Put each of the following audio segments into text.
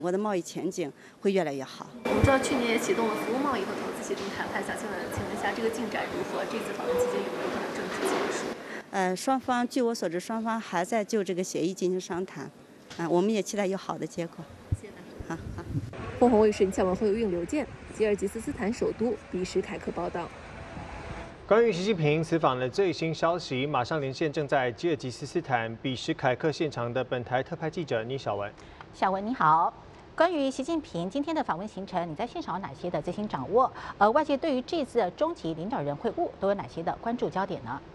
我的贸易前景会越来越好。 我们知道去年也启动了服务贸易和投资协定谈判，想请问一下这个进展如何？这次访问期间有没有可能正式签署？ 双方据我所知，双方还在就这个协议进行商谈，我们也期待有好的结果。 谢谢。 好。 凤凰卫视向往后有运流件，吉尔吉斯斯坦首都比什凯克报道。 关于习近平此访的最新消息，马上连线正在吉尔吉斯斯坦比什凯克现场的本台特派记者倪小文。 小文你好，关于习近平今天的访问行程，你在现场有哪些的最新掌握？外界对于这次的中级领导人会晤都有哪些的关注焦点呢？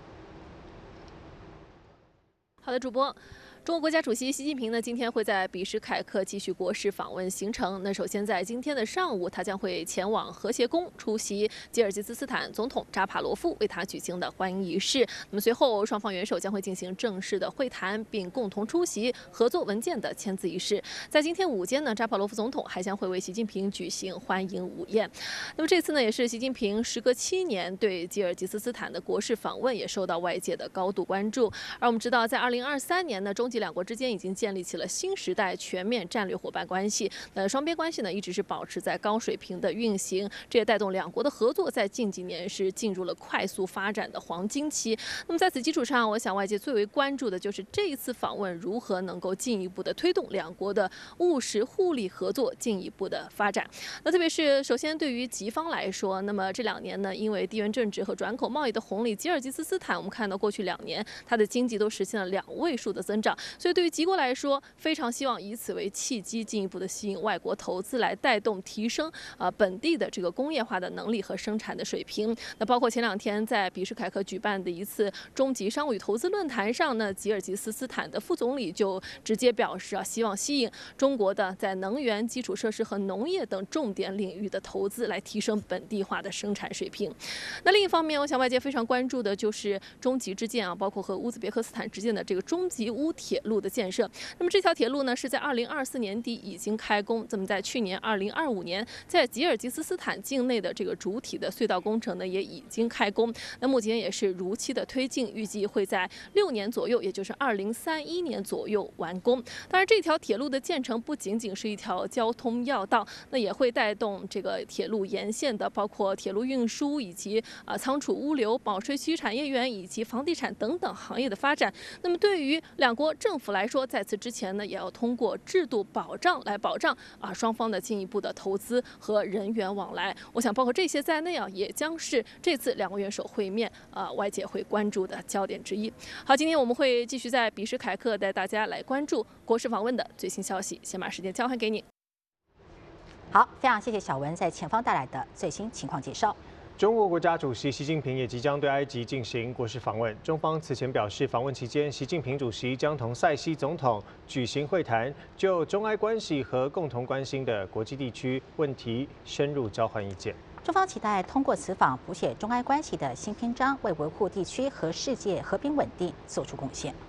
好的，主播。中国国家主席习近平呢，今天会在比什凯克继续国事访问行程。那首先在今天的上午，他将会前往和谐宫出席吉尔吉斯斯坦总统扎帕罗夫为他举行的欢迎仪式。那么随后，双方元首将会进行正式的会谈，并共同出席合作文件的签字仪式。在今天午间呢，扎帕罗夫总统还将会为习近平举行欢迎午宴。那么这次呢，也是习近平时隔7年对吉尔吉斯斯坦的国事访问，也受到外界的高度关注。而我们知道，在2023年呢，中吉两国之间已经建立起了新时代全面战略伙伴关系。双边关系呢一直是保持在高水平的运行，这也带动两国的合作在近几年是进入了快速发展的黄金期。那么在此基础上，我想外界最为关注的就是这一次访问如何能够进一步的推动两国的务实互利合作进一步的发展。那特别是首先对于吉方来说，那么这2年呢，因为地缘政治和转口贸易的红利，吉尔吉斯斯坦我们看到过去2年它的经济都实现了2位数的增长，所以对于吉国来说，非常希望以此为契机，进一步的吸引外国投资，来带动提升本地的这个工业化的能力和生产的水平。那包括前2天在比什凯克举办的一次中级商务与投资论坛上呢，吉尔吉斯斯坦的副总理就直接表示希望吸引中国的在能源、基础设施和农业等重点领域的投资，来提升本地化的生产水平。那另一方面，我想外界非常关注的就是中吉之间包括和乌兹别克斯坦之间的这个中吉乌铁路的建设。那么这条铁路呢，是在2024年底已经开工。那么在去年2025年，在吉尔吉斯斯坦境内的这个主体的隧道工程呢，也已经开工。那目前也是如期的推进，预计会在6年左右，也就是2031年左右完工。当然，这条铁路的建成不仅仅是一条交通要道，那也会带动这个铁路沿线的包括铁路运输以及仓储物流、保税区产业园以及房地产等等行业的发展。那么对于两国政府来说，在此之前呢，也要通过制度保障来保障双方的进一步的投资和人员往来。我想包括这些在内也将是这次两国元首会面外界会关注的焦点之一。好，今天我们会继续在比什凯克带大家来关注国事访问的最新消息。先把时间交还给你。 好，非常谢谢小文在前方带来的最新情况介绍。 中国国家主席习近平也即将对埃及进行国事访问。中方此前表示，访问期间，习近平主席将同塞西总统举行会谈，就中埃关系和共同关心的国际地区问题深入交换意见。 中方期待通过此访谱写中埃关系的新篇章，为维护地区和世界和平稳定做出贡献。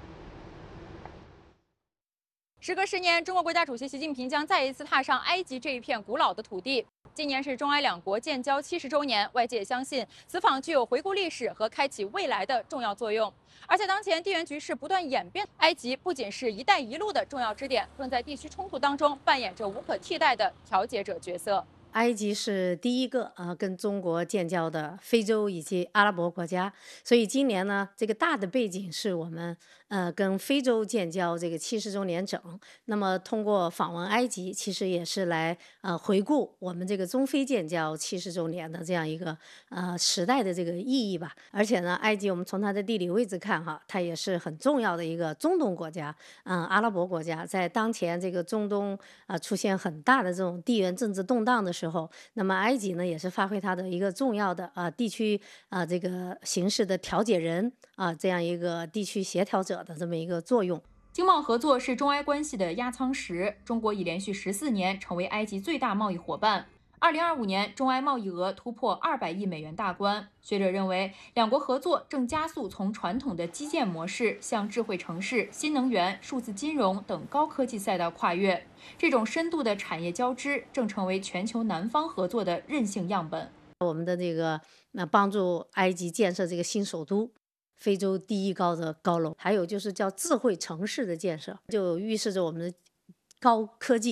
时隔10年，中国国家主席习近平将再一次踏上埃及这一片古老的土地。今年是中埃两国建交70周年，外界相信此访具有回顾历史和开启未来的重要作用。而且当前地缘局势不断演变，埃及不仅是一带一路的重要支点，更在地区冲突当中扮演着无可替代的调解者角色。 埃及是第一个跟中国建交的非洲以及阿拉伯国家，所以今年呢，这个大的背景是我们跟非洲建交这个70周年整。那么通过访问埃及，其实也是来回顾我们这个中非建交70周年的这样一个时代的这个意义吧。而且呢，埃及我们从它的地理位置看它也是很重要的一个中东国家，阿拉伯国家，在当前这个中东出现很大的这种地缘政治动荡的时候，那么埃及呢也是发挥它的一个重要的地区这个形势的调解人这样一个地区协调者的这么一个作用。 经贸合作是中埃关系的压舱石，中国已连续14年成为埃及最大贸易伙伴。2025年，中埃贸易额突破200亿美元大关。学者认为，两国合作正加速从传统的基建模式向智慧城市、新能源、数字金融等高科技赛道跨越。这种深度的产业交织正成为全球南方合作的韧性样本。 我们的这个帮助埃及建设这个新首都，非洲第一高的高楼，还有就是叫智慧城市的建设，就预示着我们的高科技。